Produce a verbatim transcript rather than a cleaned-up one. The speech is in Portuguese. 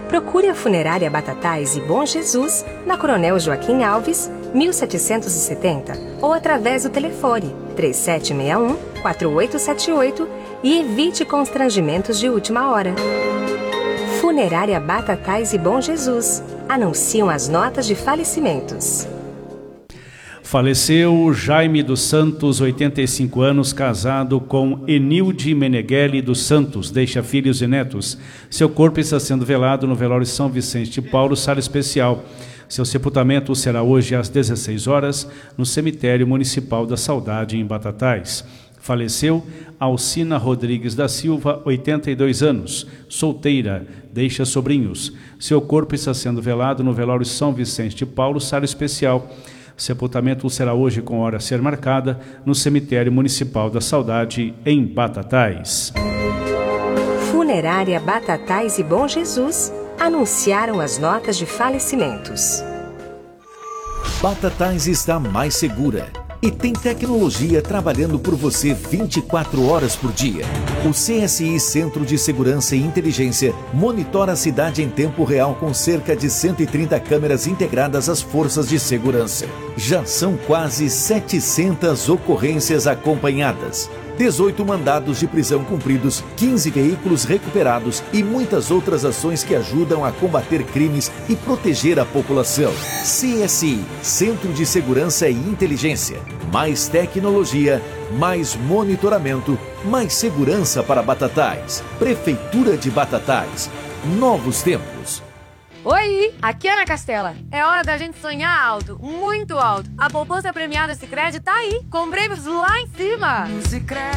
Procure a Funerária Batatais e Bom Jesus na Coronel Joaquim Alves, mil setecentos e setenta, ou através do telefone três sete seis um, quatro oito sete oito e evite constrangimentos de última hora. Funerária Batatais e Bom Jesus anunciam as notas de falecimentos. Faleceu Jaime dos Santos, oitenta e cinco anos, casado com Enilde Meneghelli dos Santos, deixa filhos e netos. Seu corpo está sendo velado no velório São Vicente de Paulo, sala especial. Seu sepultamento será hoje às dezesseis horas, no cemitério municipal da Saudade, em Batatais. Faleceu Alcina Rodrigues da Silva, oitenta e dois anos, solteira, deixa sobrinhos. Seu corpo está sendo velado no velório São Vicente de Paulo, sala especial. Sepultamento será hoje, com hora a ser marcada, no cemitério municipal da Saudade, em Batatais. Funerária Batatais e Bom Jesus anunciaram as notas de falecimentos. Batatais está mais segura e tem tecnologia trabalhando por você vinte e quatro horas por dia. O C S I Centro de Segurança e Inteligência monitora a cidade em tempo real com cerca de cento e trinta câmeras integradas às forças de segurança. Já são quase setecentas ocorrências acompanhadas, dezoito mandados de prisão cumpridos, quinze veículos recuperados e muitas outras ações que ajudam a combater crimes e proteger a população. C S I, Centro de Segurança e Inteligência. Mais tecnologia, mais monitoramento, mais segurança para Batatais. Prefeitura de Batatais. Novos tempos. Oi, aqui é Ana Castela. É hora da gente sonhar alto, muito alto. A poupança premiada Sicredi tá aí, com prêmios lá em cima. No Sicredi